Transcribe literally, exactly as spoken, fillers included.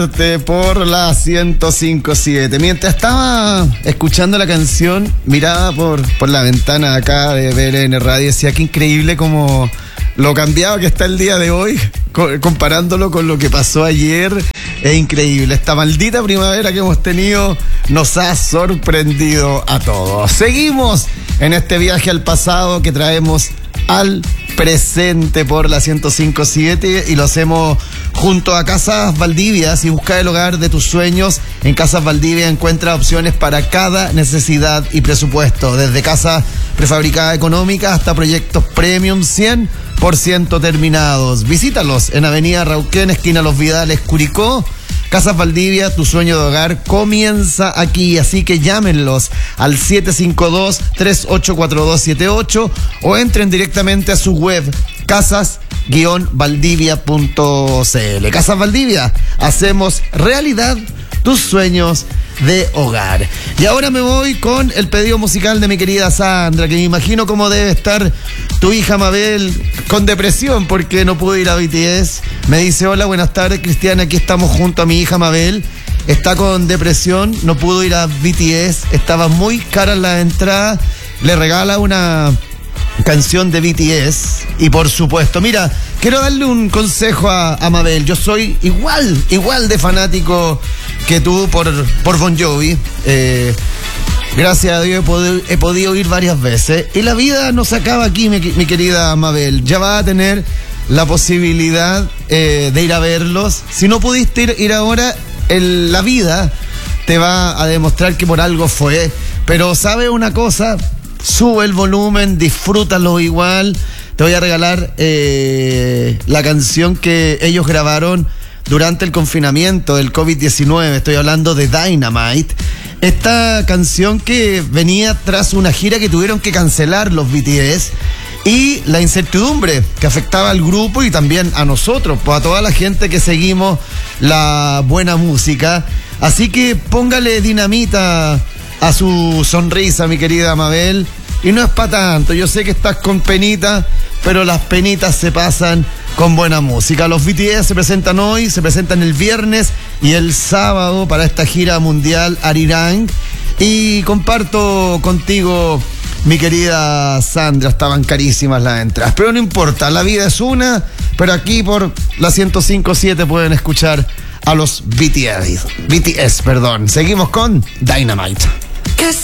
Por la ciento cinco punto siete. Mientras estaba escuchando la canción, miraba por, por la ventana acá de B L N Radio y decía que increíble como lo cambiado que está el día de hoy, co- comparándolo con lo que pasó ayer. Es increíble. Esta maldita primavera que hemos tenido nos ha sorprendido a todos. Seguimos en este viaje al pasado que traemos al presente por la ciento cinco punto siete y lo hacemos junto a Casas Valdivia. Si buscas el hogar de tus sueños, en Casas Valdivia encuentra opciones para cada necesidad y presupuesto, desde casas prefabricadas económicas hasta proyectos premium cien por ciento terminados. Visítalos en Avenida Rauquén, esquina Los Vidales, Curicó. Casas Valdivia, tu sueño de hogar comienza aquí, así que llámenlos al siete cinco dos, tres ocho cuatro dos siete ocho o entren directamente a su web casas guion valdivia punto c l. Casas Valdivia, hacemos realidad tus sueños de hogar. Y ahora me voy con el pedido musical de mi querida Sandra, que me imagino cómo debe estar tu hija Mabel con depresión porque no pudo ir a B T S. Me dice: hola, buenas tardes, Cristiana, aquí estamos junto a mi hija Mabel. Está con depresión, no pudo ir a B T S, estaba muy cara la entrada. Le regala una canción de B T S y por supuesto, mira, quiero darle un consejo a, a Mabel. Yo soy igual, igual de fanático que tú por, por Bon Jovi. Eh, gracias a Dios he podido, he podido ir varias veces y la vida no se acaba aquí, mi, mi querida Mabel. Ya va a tener la posibilidad eh, de ir a verlos. Si no pudiste ir, ir ahora, el, la vida te va a demostrar que por algo fue. Pero ¿sabe una cosa? Sube el volumen, disfrútalo igual. Te voy a regalar eh, la canción que ellos grabaron durante el confinamiento del COVID diecinueve. Estoy hablando de Dynamite. Esta canción que venía tras una gira que tuvieron que cancelar los B T S y la incertidumbre que afectaba al grupo y también a nosotros, pues a toda la gente que seguimos la buena música. Así que póngale dinamita a su sonrisa, mi querida Mabel. Y no es para tanto, yo sé que estás con penita, pero las penitas se pasan con buena música. Los B T S se presentan hoy, se presentan el viernes y el sábado para esta gira mundial Arirang. Y comparto contigo, mi querida Sandra, estaban carísimas las entradas, pero no importa, la vida es una. Pero aquí por la ciento cinco punto siete pueden escuchar a los B T S, B T S, perdón. Seguimos con Dynamite.